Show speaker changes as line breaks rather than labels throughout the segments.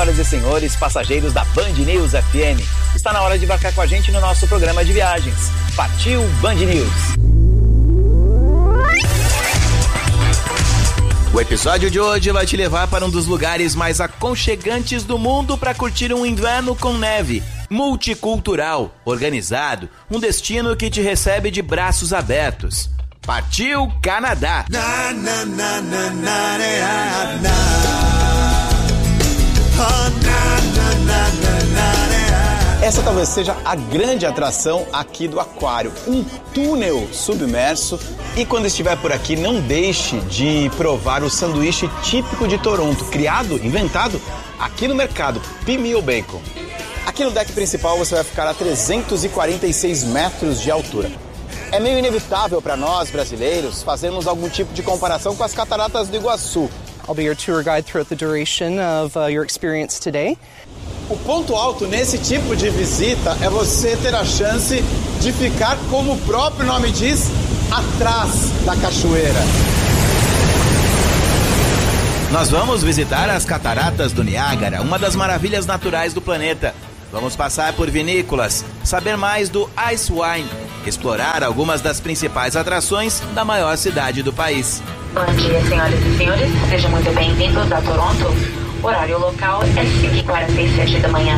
Senhoras e senhores, passageiros da Band News FM, está na hora de embarcar com a gente no nosso programa de viagens. Partiu Band News! O episódio de hoje vai te levar para um dos lugares mais aconchegantes do mundo para curtir um inverno com neve. Multicultural, organizado, um destino que te recebe de braços abertos. Partiu Canadá! Essa talvez seja a grande atração aqui do aquário, um túnel submerso. E quando estiver por aqui, não deixe de provar o sanduíche típico de Toronto, inventado aqui no mercado, Pimille Bacon. Aqui no deck principal você vai ficar a 346 metros de altura. É meio inevitável para nós, brasileiros, fazermos algum tipo de comparação com as cataratas do Iguaçu.
I'll be your tour guide throughout the duration of your experience today.
O ponto alto nesse tipo de visita é você ter a chance de ficar, como o próprio nome diz, atrás da cachoeira. Nós vamos visitar as cataratas do Niágara, uma das maravilhas naturais do planeta. Vamos passar por vinícolas, saber mais do Ice Wine, explorar algumas das principais atrações da maior cidade do país.
Bom dia, senhoras e senhores. Sejam muito bem-vindos a Toronto. O horário local é 5h47 da manhã.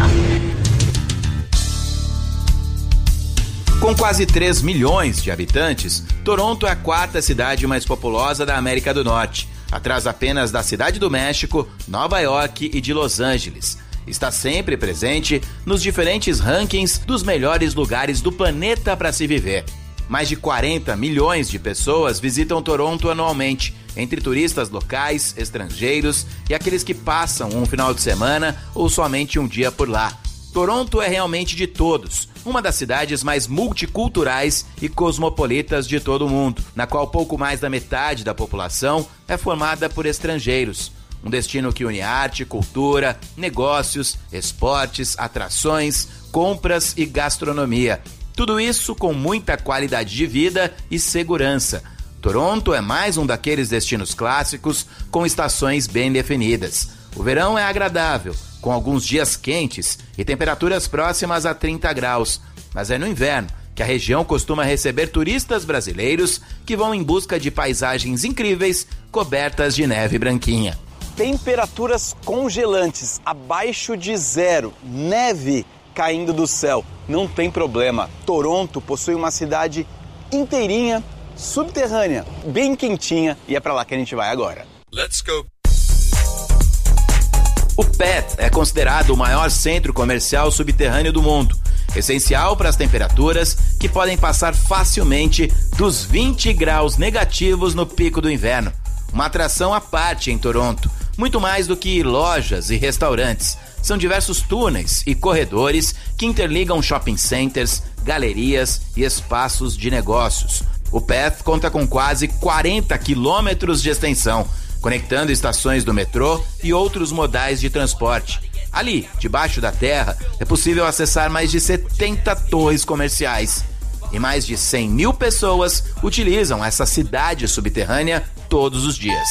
Com quase 3 milhões de habitantes, Toronto é a quarta cidade mais populosa da América do Norte, atrás apenas da Cidade do México, Nova York e de Los Angeles. Está sempre presente nos diferentes rankings dos melhores lugares do planeta para se viver. Mais de 40 milhões de pessoas visitam Toronto anualmente, entre turistas locais, estrangeiros e aqueles que passam um final de semana ou somente um dia por lá. Toronto é realmente de todos, uma das cidades mais multiculturais e cosmopolitas de todo o mundo, na qual pouco mais da metade da população é formada por estrangeiros. Um destino que une arte, cultura, negócios, esportes, atrações, compras e gastronomia. Tudo isso com muita qualidade de vida e segurança. Toronto é mais um daqueles destinos clássicos com estações bem definidas. O verão é agradável, com alguns dias quentes e temperaturas próximas a 30 graus. Mas é no inverno que a região costuma receber turistas brasileiros que vão em busca de paisagens incríveis cobertas de neve branquinha. Temperaturas congelantes, abaixo de zero, neve caindo do céu. Não tem problema, Toronto possui uma cidade inteirinha, subterrânea, bem quentinha, e é pra lá que a gente vai agora.
Let's go!
O Pet é considerado o maior centro comercial subterrâneo do mundo, essencial para as temperaturas que podem passar facilmente dos 20 graus negativos no pico do inverno. Uma atração à parte em Toronto, muito mais do que lojas e restaurantes. São diversos túneis e corredores que interligam shopping centers, galerias e espaços de negócios. O Path conta com quase 40 quilômetros de extensão, conectando estações do metrô e outros modais de transporte. Ali, debaixo da terra, é possível acessar mais de 70 torres comerciais. E mais de 100 mil pessoas utilizam essa cidade subterrânea todos os dias.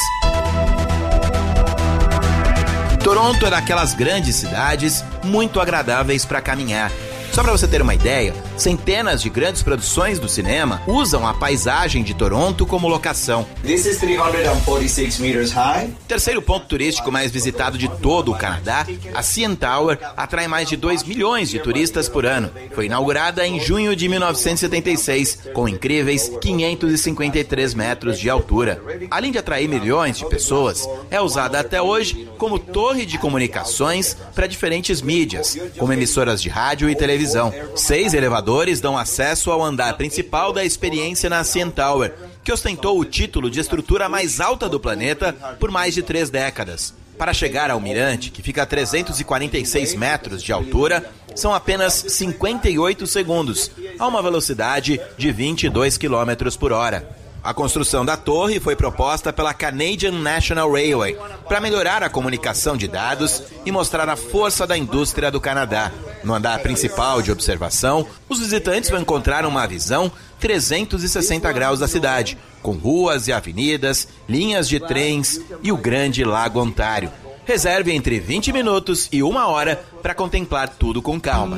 Toronto é daquelas grandes cidades muito agradáveis para caminhar. Só para você ter uma ideia, centenas de grandes produções do cinema usam a paisagem de Toronto como locação.
This is 346 meters high.
Terceiro ponto turístico mais visitado de todo o Canadá, a CN Tower atrai mais de 2 milhões de turistas por ano. Foi inaugurada em junho de 1976, com incríveis 553 metros de altura. Além de atrair milhões de pessoas, é usada até hoje como torre de comunicações para diferentes mídias, como emissoras de rádio e televisão. 6 elevadores dão acesso ao andar principal da experiência na CN Tower, que ostentou o título de estrutura mais alta do planeta por mais de 3 décadas. Para chegar ao mirante, que fica a 346 metros de altura, são apenas 58 segundos, a uma velocidade de 22 km por hora. A construção da torre foi proposta pela Canadian National Railway para melhorar a comunicação de dados e mostrar a força da indústria do Canadá. No andar principal de observação, os visitantes vão encontrar uma visão 360 graus da cidade, com ruas e avenidas, linhas de trens e o grande Lago Ontário. Reserve entre 20 minutos e 1 hora para contemplar tudo com calma.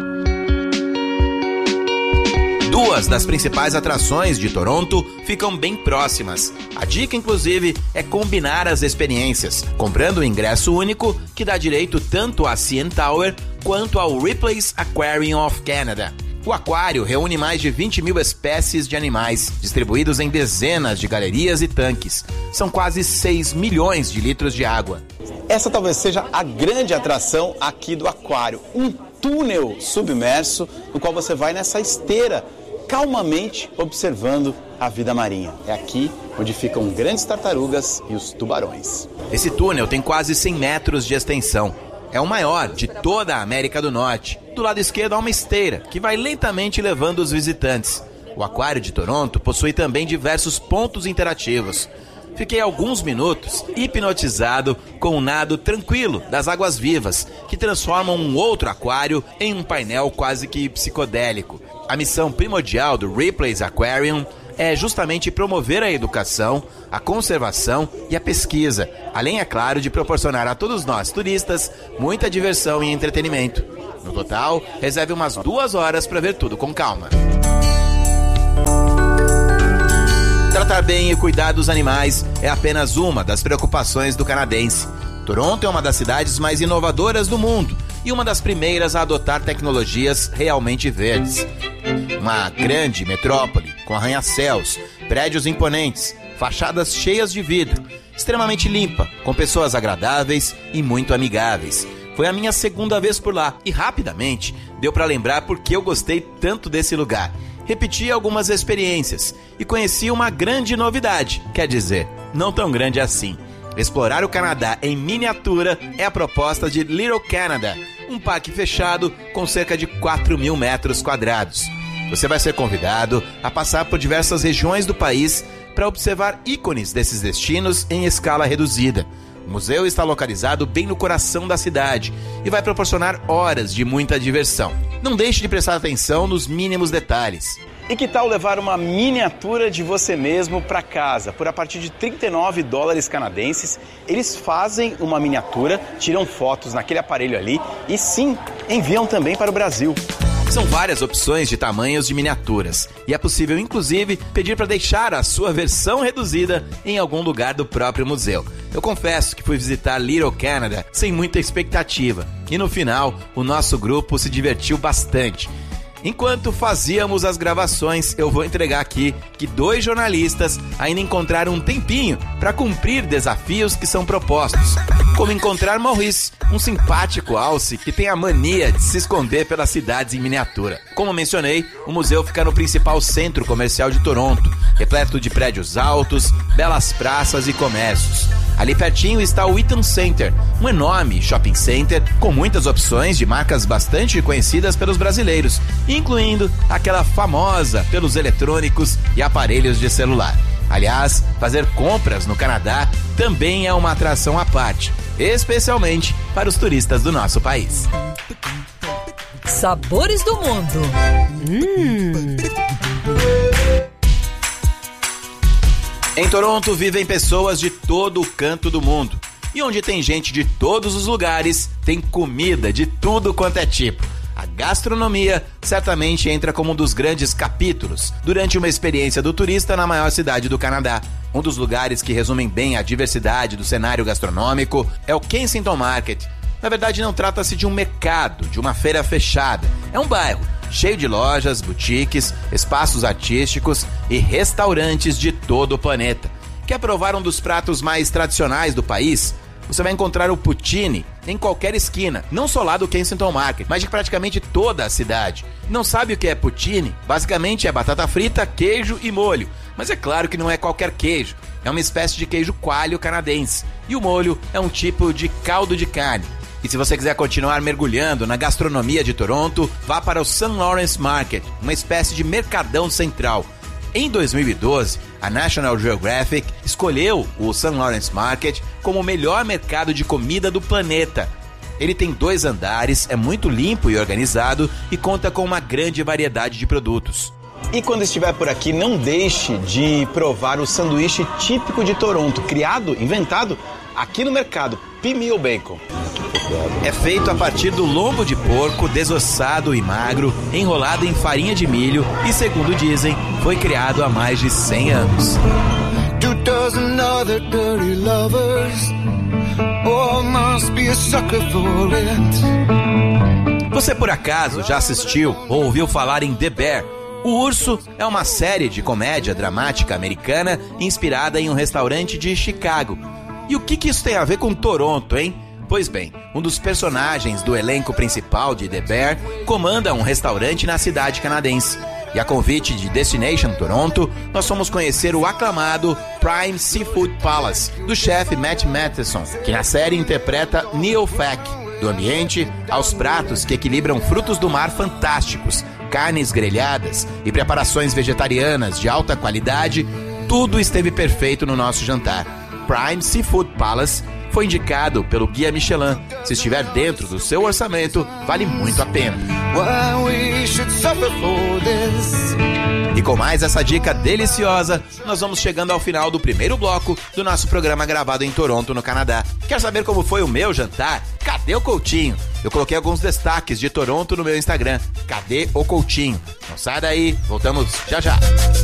Duas das principais atrações de Toronto ficam bem próximas. A dica, inclusive, é combinar as experiências, comprando um ingresso único que dá direito tanto à CN Tower quanto ao Ripley's Aquarium of Canada. O aquário reúne mais de 20 mil espécies de animais, distribuídos em dezenas de galerias e tanques. São quase 6 milhões de litros de água.
Essa talvez seja a grande atração aqui do aquário. Um túnel submerso no qual você vai nessa esteira, calmamente observando a vida marinha. É aqui onde ficam grandes tartarugas e os tubarões.
Esse túnel tem quase 100 metros de extensão. É o maior de toda a América do Norte. Do lado esquerdo há uma esteira que vai lentamente levando os visitantes. O aquário de Toronto possui também diversos pontos interativos. Fiquei alguns minutos hipnotizado com o nado tranquilo das águas vivas, que transformam um outro aquário em um painel quase que psicodélico. A missão primordial do Ripley's Aquarium é justamente promover a educação, a conservação e a pesquisa, além, é claro, de proporcionar a todos nós, turistas, muita diversão e entretenimento. No total, reserve umas 2 horas para ver tudo com calma. Tratar bem e cuidar dos animais é apenas uma das preocupações do canadense. Toronto é uma das cidades mais inovadoras do mundo e uma das primeiras a adotar tecnologias realmente verdes. Uma grande metrópole com arranha-céus, prédios imponentes, fachadas cheias de vidro, extremamente limpa, com pessoas agradáveis e muito amigáveis. Foi a minha segunda vez por lá e rapidamente deu para lembrar por que eu gostei tanto desse lugar. Repeti algumas experiências e conheci uma grande novidade, quer dizer, não tão grande assim. Explorar o Canadá em miniatura é a proposta de Little Canada, um parque fechado com cerca de 4.000 metros quadrados. Você vai ser convidado a passar por diversas regiões do país para observar ícones desses destinos em escala reduzida. O museu está localizado bem no coração da cidade e vai proporcionar horas de muita diversão. Não deixe de prestar atenção nos mínimos detalhes.
E que tal levar uma miniatura de você mesmo para casa? Por a partir de $39 canadenses, eles fazem uma miniatura, tiram fotos naquele aparelho ali e sim, enviam também para o Brasil.
São várias opções de tamanhos de miniaturas e é possível, inclusive, pedir para deixar a sua versão reduzida em algum lugar do próprio museu. Eu confesso que fui visitar Little Canada sem muita expectativa e no final o nosso grupo se divertiu bastante. Enquanto fazíamos as gravações, eu vou entregar aqui que 2 jornalistas ainda encontraram um tempinho para cumprir desafios que são propostos, como encontrar Maurice, um simpático alce que tem a mania de se esconder pelas cidades em miniatura. Como mencionei, o museu fica no principal centro comercial de Toronto, repleto de prédios altos, belas praças e comércios. Ali pertinho está o Eaton Center, um enorme shopping center com muitas opções de marcas bastante conhecidas pelos brasileiros, incluindo aquela famosa pelos eletrônicos e aparelhos de celular. Aliás, fazer compras no Canadá também é uma atração à parte, especialmente para os turistas do nosso país.
Sabores do mundo.
Em Toronto vivem pessoas de todo o canto do mundo. E onde tem gente de todos os lugares, tem comida de tudo quanto é tipo. A gastronomia certamente entra como um dos grandes capítulos durante uma experiência do turista na maior cidade do Canadá. Um dos lugares que resumem bem a diversidade do cenário gastronômico é o Kensington Market. Na verdade, não trata-se de um mercado, de uma feira fechada. É um bairro cheio de lojas, boutiques, espaços artísticos e restaurantes de todo o planeta. Quer provar um dos pratos mais tradicionais do país? Você vai encontrar o poutine em qualquer esquina, não só lá do Kensington Market, mas de praticamente toda a cidade. Não sabe o que é poutine? Basicamente é batata frita, queijo e molho. Mas é claro que não é qualquer queijo, é uma espécie de queijo coalho canadense. E o molho é um tipo de caldo de carne. E se você quiser continuar mergulhando na gastronomia de Toronto, vá para o St. Lawrence Market, uma espécie de mercadão central. Em 2012, a National Geographic escolheu o St. Lawrence Market como o melhor mercado de comida do planeta. Ele tem 2 andares, é muito limpo e organizado e conta com uma grande variedade de produtos.
E quando estiver por aqui, não deixe de provar o sanduíche típico de Toronto, inventado aqui no mercado. Happy Meal Bacon.
É feito a partir do lombo de porco desossado e magro, enrolado em farinha de milho e, segundo dizem, foi criado há mais de 100 anos. Você por acaso já assistiu ou ouviu falar em The Bear? O Urso é uma série de comédia dramática americana inspirada em um restaurante de Chicago. E o que isso tem a ver com Toronto, hein? Pois bem, um dos personagens do elenco principal de The Bear comanda um restaurante na cidade canadense. E a convite de Destination Toronto, nós fomos conhecer o aclamado Prime Seafood Palace, do chefe Matt Matheson, que na série interpreta Neil Fack. Do ambiente aos pratos que equilibram frutos do mar fantásticos, carnes grelhadas e preparações vegetarianas de alta qualidade, tudo esteve perfeito no nosso jantar. Prime Seafood Palace foi indicado pelo Guia Michelin. Se estiver dentro do seu orçamento, vale muito a pena. E com mais essa dica deliciosa, nós vamos chegando ao final do primeiro bloco do nosso programa gravado em Toronto, no Canadá. Quer saber como foi o meu jantar? Cadê o Coutinho? Eu coloquei alguns destaques de Toronto no meu Instagram. Cadê o Coutinho? Não sai daí, voltamos já já.